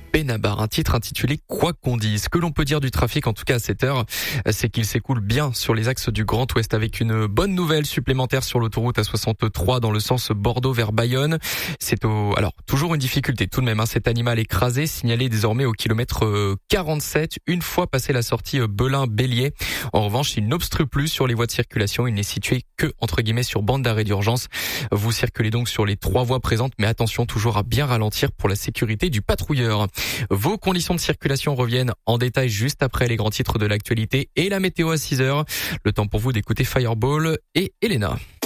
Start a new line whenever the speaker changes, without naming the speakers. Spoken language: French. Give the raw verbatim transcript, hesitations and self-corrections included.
Benabar. Un titre intitulé Quoi qu'on dise. Ce que l'on peut dire du trafic, en tout cas à cette heure, c'est qu'il s'écoule bien sur les axes du Grand Ouest avec une bonne nouvelle supplémentaire sur l'autoroute A soixante-trois dans le sens Bordeaux vers Bayonne. C'est au, alors, toujours une difficulté tout de même, hein, cet animal écrasé signalé désormais au kilomètre quarante-sept, une fois passé la sortie Belin-Bélier. En revanche, il n'obstrue plus sur les voies de circulation. Il n'est situé que, entre guillemets, sur bande d'arrêt d'urgence. Vous circulez donc sur les trois voies présentes, mais attention toujours à bien ralentir pour la sécurité du patrouilleur. Vos conditions de circulation reviennent en détail juste après les grands titres de l'actualité et la météo à six heures. Le temps pour vous d'écouter Fireball et Elena.